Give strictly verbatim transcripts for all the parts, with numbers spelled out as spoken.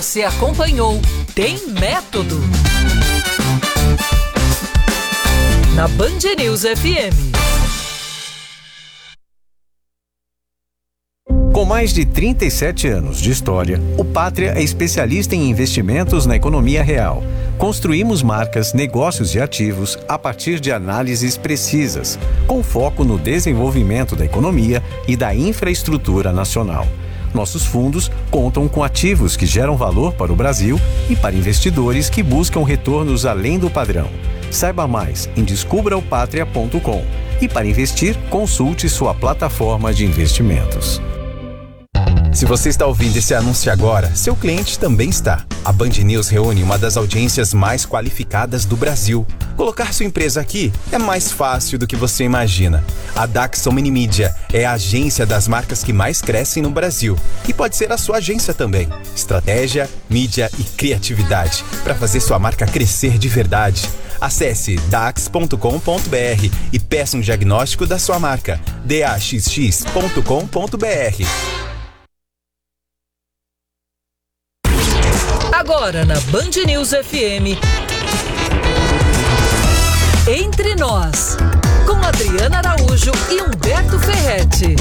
Você acompanhou Tem Método na Band News F M. Com mais de trinta e sete anos de história, o Pátria é especialista em investimentos na economia real. Construímos marcas, negócios e ativos a partir de análises precisas, com foco no desenvolvimento da economia e da infraestrutura nacional. Nossos fundos contam com ativos que geram valor para o Brasil e para investidores que buscam retornos além do padrão. Saiba mais em descubra o patria ponto com e para investir, consulte sua plataforma de investimentos. Se você está ouvindo esse anúncio agora, seu cliente também está. A Band News reúne uma das audiências mais qualificadas do Brasil. Colocar sua empresa aqui é mais fácil do que você imagina. A Daxon Mini Media é a agência das marcas que mais crescem no Brasil e pode ser a sua agência também. Estratégia, mídia e criatividade para fazer sua marca crescer de verdade. Acesse dax ponto com ponto b r e peça um diagnóstico da sua marca. d a x x ponto com ponto b r. Agora na Band News F M, Entre Nós, com Adriana Araújo e Humberto Ferretti.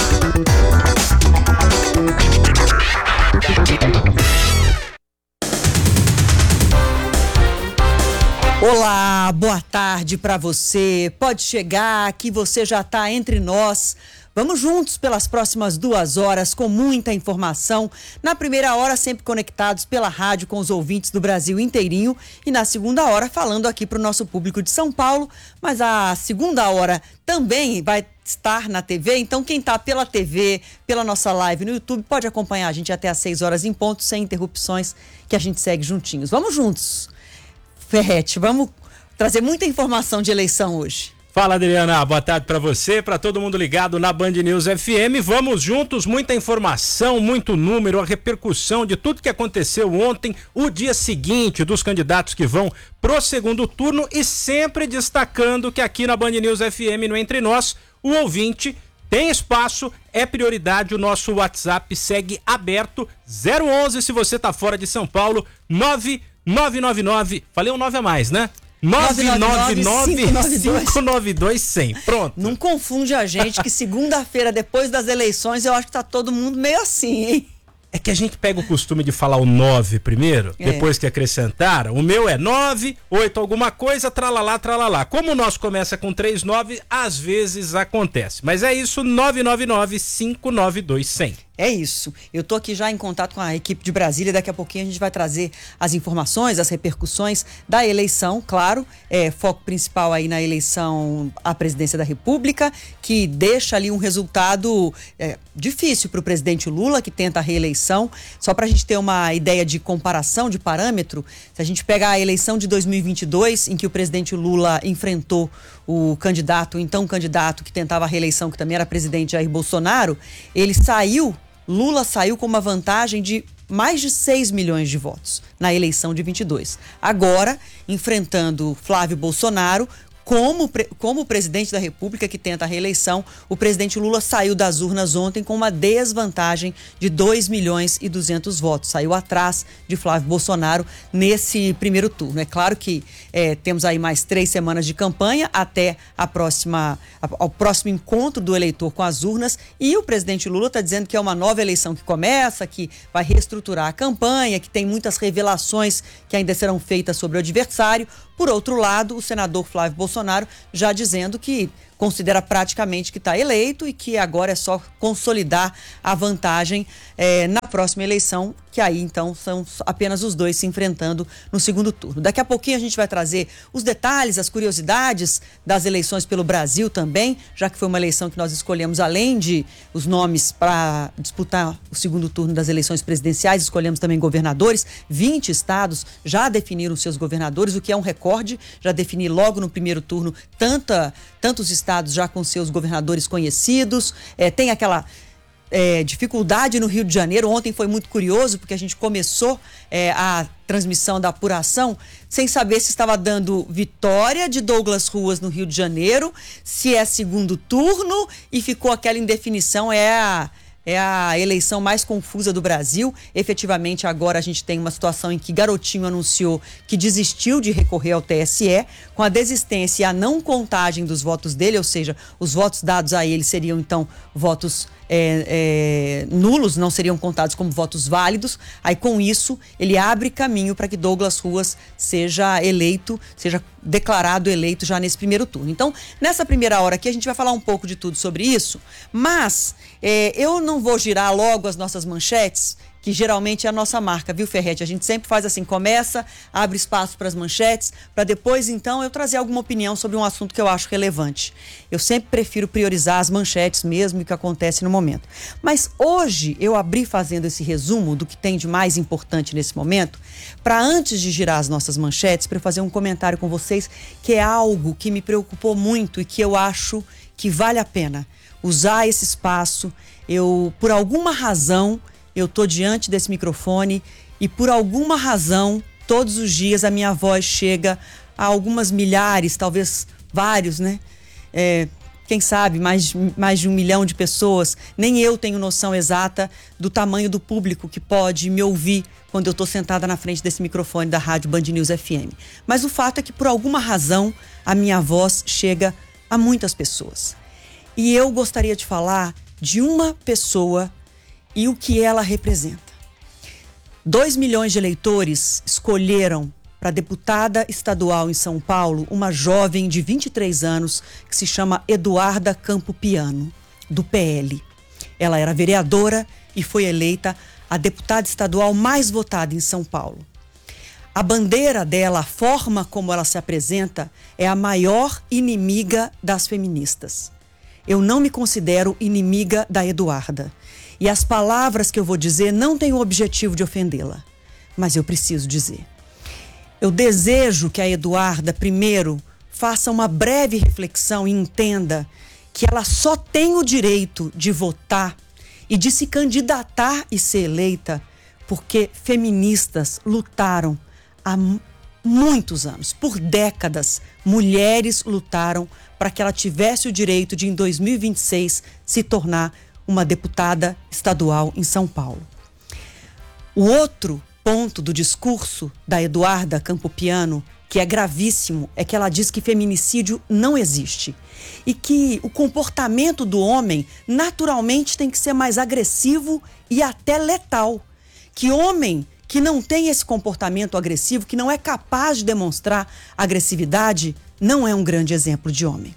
Olá, boa tarde para você. Pode chegar que você já está entre nós. Vamos juntos pelas próximas duas horas com muita informação. Na primeira hora, sempre conectados pela rádio com os ouvintes do Brasil inteirinho. E na segunda hora, falando aqui para o nosso público de São Paulo. Mas a segunda hora também vai estar na T V. Então, quem está pela T V, pela nossa live no YouTube, pode acompanhar a gente até às seis horas em ponto, sem interrupções, que a gente segue juntinhos. Vamos juntos. Ferretti, vamos trazer muita informação de eleição hoje. Fala, Adriana, boa tarde para você, para todo mundo ligado na Band News F M. Vamos juntos, muita informação, muito número, a repercussão de tudo que aconteceu ontem, o dia seguinte dos candidatos que vão pro segundo turno e sempre destacando que aqui na Band News F M, no Entre Nós, o ouvinte tem espaço, é prioridade, o nosso WhatsApp segue aberto, zero onze se você tá fora de São Paulo, nove nove nove nove, falei um nove a mais, né? nove nove nove, cinco nove dois, cem. Pronto. Não confunde a gente que segunda-feira, depois das eleições, eu acho que tá todo mundo meio assim, hein? É que a gente pega o costume de falar o nove primeiro, é. Depois que acrescentaram. O meu é nove, oito alguma coisa, tralalá, tralalá. Como o nosso começa com três nove, às vezes acontece. Mas é isso, nove nove nove, cinco nove dois, cem. É isso. Eu tô aqui já em contato com a equipe de Brasília. Daqui a pouquinho a gente vai trazer as informações, as repercussões da eleição. Claro, é, foco principal aí na eleição à presidência da República, que deixa ali um resultado é, difícil para o presidente Lula, que tenta a reeleição. Só para a gente ter uma ideia de comparação, de parâmetro, se a gente pegar a eleição de dois mil e vinte e dois, em que o presidente Lula enfrentou o candidato, então candidato que tentava a reeleição, que também era presidente Jair Bolsonaro, ele saiu. Lula saiu com uma vantagem de mais de seis milhões de votos na eleição de vinte e dois. Agora, enfrentando Flávio Bolsonaro, como, como presidente da República que tenta a reeleição, o presidente Lula saiu das urnas ontem com uma desvantagem de dois milhões e duzentos votos. Saiu atrás de Flávio Bolsonaro nesse primeiro turno. É claro que é, temos aí mais três semanas de campanha até a próxima, ao próximo encontro do eleitor com as urnas, e o presidente Lula está dizendo que é uma nova eleição que começa, que vai reestruturar a campanha, que tem muitas revelações que ainda serão feitas sobre o adversário. Por outro lado, o senador Flávio Bolsonaro já dizendo que considera praticamente que está eleito e que agora é só consolidar a vantagem é, na próxima eleição, que aí então são apenas os dois se enfrentando no segundo turno. Daqui a pouquinho a gente vai trazer os detalhes, as curiosidades das eleições pelo Brasil também, já que foi uma eleição que nós escolhemos, além de os nomes para disputar o segundo turno das eleições presidenciais, escolhemos também governadores. vinte estados já definiram seus governadores, o que é um recorde, já definir logo no primeiro turno tanta, tantos estados já com seus governadores conhecidos. É, tem aquela É, dificuldade no Rio de Janeiro. Ontem foi muito curioso, porque a gente começou é, a transmissão da apuração sem saber se estava dando vitória de Douglas Ruas no Rio de Janeiro, se é segundo turno, e ficou aquela indefinição, é a, É a eleição mais confusa do Brasil. Efetivamente, agora a gente tem uma situação em que Garotinho anunciou que desistiu de recorrer ao T S E, com a desistência e a não contagem dos votos dele, ou seja, os votos dados a ele seriam, então, votos é, é, nulos, não seriam contados como votos válidos. Aí, com isso, ele abre caminho para que Douglas Ruas seja eleito, seja declarado eleito já nesse primeiro turno. Então, nessa primeira hora aqui, a gente vai falar um pouco de tudo sobre isso, mas é, eu não vou girar logo as nossas manchetes, que geralmente é a nossa marca, viu, Ferretti? A gente sempre faz assim, começa, abre espaço para as manchetes, para depois, então, eu trazer alguma opinião sobre um assunto que eu acho relevante. Eu sempre prefiro priorizar as manchetes mesmo e o que acontece no momento. Mas hoje eu abri fazendo esse resumo do que tem de mais importante nesse momento, para antes de girar as nossas manchetes, para fazer um comentário com vocês, que é algo que me preocupou muito e que eu acho que vale a pena usar esse espaço. Eu, por alguma razão, eu estou diante desse microfone e por alguma razão, todos os dias a minha voz chega a algumas milhares, talvez vários, né? É, quem sabe, mais, mais de um milhão de pessoas. Nem eu tenho noção exata do tamanho do público que pode me ouvir quando eu estou sentada na frente desse microfone da Rádio Band News F M. Mas o fato é que, por alguma razão, a minha voz chega a muitas pessoas. E eu gostaria de falar de uma pessoa e o que ela representa. Dois milhões de eleitores escolheram para deputada estadual em São Paulo uma jovem de vinte e três anos que se chama Eduarda Campopiano, do P L. Ela era vereadora e foi eleita a deputada estadual mais votada em São Paulo. A bandeira dela, a forma como ela se apresenta, é a maior inimiga das feministas. Eu não me considero inimiga da Eduarda. E as palavras que eu vou dizer não têm o objetivo de ofendê-la, mas eu preciso dizer. Eu desejo que a Eduarda, primeiro, faça uma breve reflexão e entenda que ela só tem o direito de votar e de se candidatar e ser eleita porque feministas lutaram há muitos anos, por décadas, mulheres lutaram para que ela tivesse o direito de, em dois mil e vinte e seis, se tornar uma deputada estadual em São Paulo. O outro ponto do discurso da Eduarda Campopiano, que é gravíssimo, é que ela diz que feminicídio não existe e que o comportamento do homem naturalmente tem que ser mais agressivo e até letal. Que homem que não tem esse comportamento agressivo, que não é capaz de demonstrar agressividade, não é um grande exemplo de homem.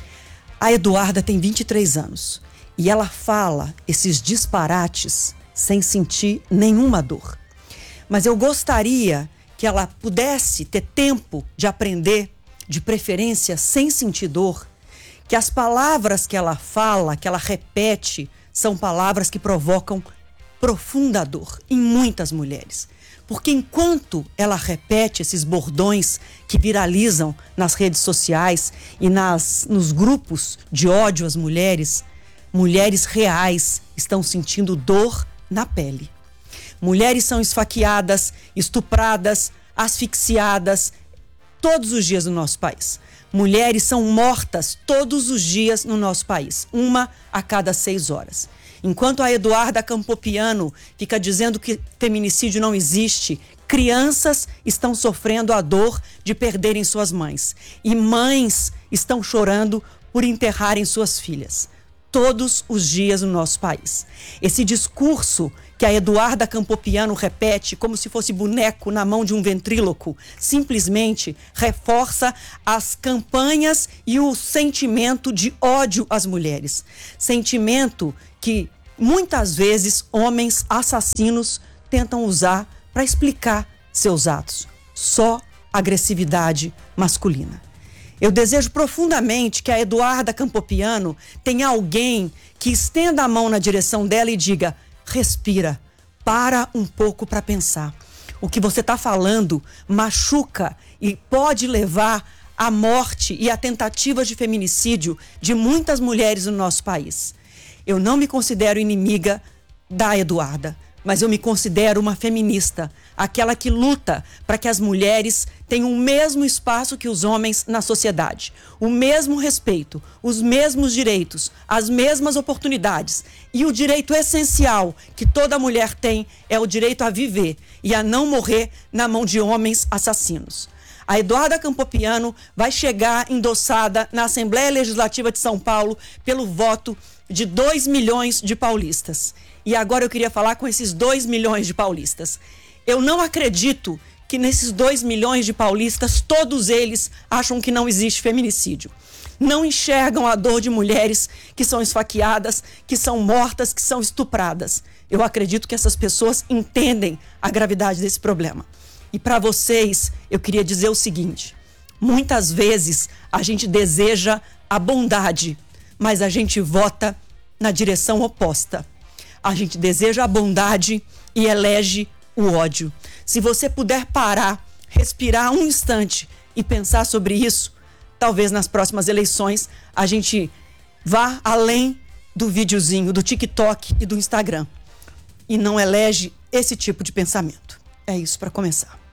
A Eduarda tem vinte e três anos. E ela fala esses disparates sem sentir nenhuma dor. Mas eu gostaria que ela pudesse ter tempo de aprender, de preferência sem sentir dor, que as palavras que ela fala, que ela repete, são palavras que provocam profunda dor em muitas mulheres. Porque enquanto ela repete esses bordões que viralizam nas redes sociais e nas, nos grupos de ódio às mulheres, mulheres reais estão sentindo dor na pele. Mulheres são esfaqueadas, estupradas, asfixiadas todos os dias no nosso país. Mulheres são mortas todos os dias no nosso país, uma a cada seis horas. Enquanto a Eduarda Campopiano fica dizendo que feminicídio não existe, crianças estão sofrendo a dor de perderem suas mães. E mães estão chorando por enterrarem suas filhas. Todos os dias no nosso país. Esse discurso que a Eduarda Campopiano repete como se fosse boneco na mão de um ventríloco, simplesmente reforça as campanhas e o sentimento de ódio às mulheres. Sentimento que muitas vezes homens assassinos tentam usar para explicar seus atos. Só agressividade masculina. Eu desejo profundamente que a Eduarda Campopiano tenha alguém que estenda a mão na direção dela e diga: respira, para um pouco para pensar. O que você está falando machuca e pode levar à morte e à tentativa de feminicídio de muitas mulheres no nosso país. Eu não me considero inimiga da Eduarda, mas eu me considero uma feminista. aquela que luta para que as mulheres tenham o mesmo espaço que os homens na sociedade, o mesmo respeito, os mesmos direitos, as mesmas oportunidades. E o direito essencial que toda mulher tem é o direito a viver e a não morrer na mão de homens assassinos. A Eduarda Campopiano vai chegar endossada na Assembleia Legislativa de São Paulo pelo voto de dois milhões de paulistas. E agora eu queria falar com esses dois milhões de paulistas. Eu não acredito que nesses dois milhões de paulistas, todos eles acham que não existe feminicídio. Não enxergam a dor de mulheres que são esfaqueadas, que são mortas, que são estupradas. Eu acredito que essas pessoas entendem a gravidade desse problema. E para vocês, eu queria dizer o seguinte: muitas vezes a gente deseja a bondade, mas a gente vota na direção oposta. A gente deseja a bondade e elege o ódio. Se você puder parar, respirar um instante e pensar sobre isso, talvez nas próximas eleições a gente vá além do videozinho, do TikTok e do Instagram. E não elege esse tipo de pensamento. É isso para começar.